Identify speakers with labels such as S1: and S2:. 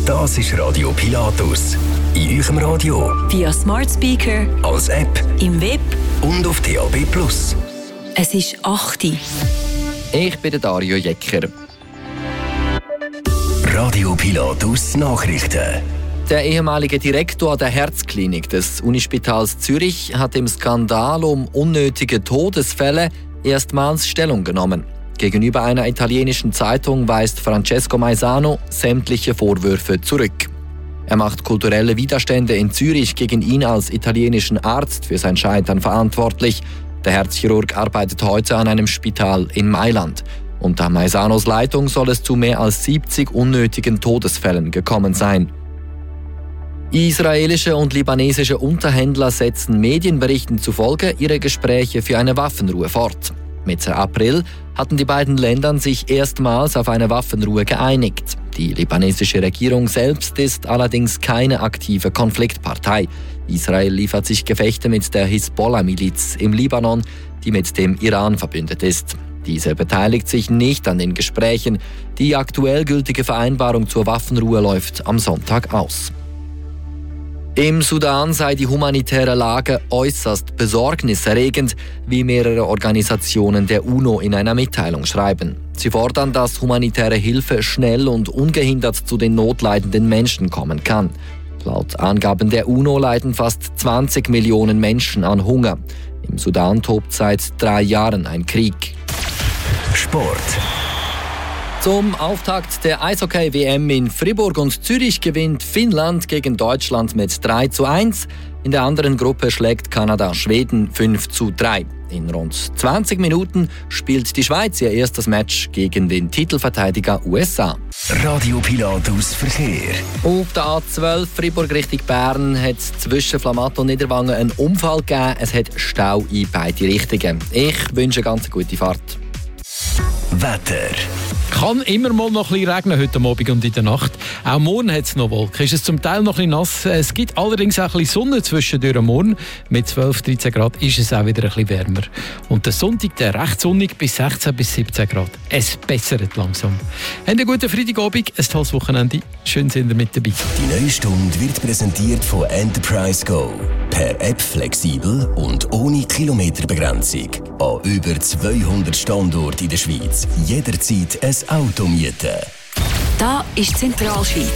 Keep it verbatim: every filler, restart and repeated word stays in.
S1: Das ist Radio Pilatus. In eurem Radio,
S2: via Smart Speaker,
S1: als App,
S2: im Web
S1: und auf D A B Plus.
S2: Es ist acht Uhr.
S3: Ich bin der Dario Jecker.
S1: Radio Pilatus Nachrichten.
S3: Der ehemalige Direktor der Herzklinik des Unispitals Zürich hat im Skandal um unnötige Todesfälle erstmals Stellung genommen. Gegenüber einer italienischen Zeitung weist Francesco Maisano sämtliche Vorwürfe zurück. Er macht kulturelle Widerstände in Zürich gegen ihn als italienischen Arzt für sein Scheitern verantwortlich. Der Herzchirurg arbeitet heute an einem Spital in Mailand. Unter Maisanos Leitung soll es zu mehr als siebzig unnötigen Todesfällen gekommen sein. Israelische und libanesische Unterhändler setzen Medienberichten zufolge ihre Gespräche für eine Waffenruhe fort. Mitte April hatten die beiden Länder sich erstmals auf eine Waffenruhe geeinigt. Die libanesische Regierung selbst ist allerdings keine aktive Konfliktpartei. Israel liefert sich Gefechte mit der Hisbollah-Miliz im Libanon, die mit dem Iran verbündet ist. Diese beteiligt sich nicht an den Gesprächen. Die aktuell gültige Vereinbarung zur Waffenruhe läuft am Sonntag aus. Im Sudan sei die humanitäre Lage äußerst besorgniserregend, wie mehrere Organisationen der UNO in einer Mitteilung schreiben. Sie fordern, dass humanitäre Hilfe schnell und ungehindert zu den notleidenden Menschen kommen kann. Laut Angaben der UNO leiden fast zwanzig Millionen Menschen an Hunger. Im Sudan tobt seit drei Jahren ein Krieg.
S1: Sport.
S3: Zum Auftakt der Eishockey-W M in Fribourg und Zürich gewinnt Finnland gegen Deutschland mit drei zu eins. In der anderen Gruppe schlägt Kanada Schweden fünf zu drei. In rund zwanzig Minuten spielt die Schweiz ihr erstes Match gegen den Titelverteidiger U S A.
S1: Radio Pilatus Verkehr.
S3: Auf der A zwölf Fribourg Richtung Bern hat es zwischen Flamatt und Niederwangen einen Unfall gegeben. Es hat Stau in beide Richtungen. Ich wünsche eine ganz gute Fahrt.
S1: Wetter.
S4: Kann immer mal noch ein bisschen regnen heute Abend und in der Nacht. Auch morgen hat es noch Wolken. Ist es zum Teil noch ein bisschen nass. Es gibt allerdings auch ein bisschen Sonne zwischendurch am Morgen. Mit zwölf, dreizehn Grad ist es auch wieder ein bisschen wärmer. Und der Sonntag, der recht sonnig bis sechzehn bis siebzehn Grad. Es bessert langsam. Habt einen guten Freitagabend, ein tolles Wochenende. Schön sind ihr mit dabei.
S1: Die neue Stunde wird präsentiert von Enterprise Go. Per App flexibel und ohne Kilometerbegrenzung. An über zweihundert Standorten in der Schweiz. Jederzeit ein Auto mieten.
S2: Da ist Zentralschweiz.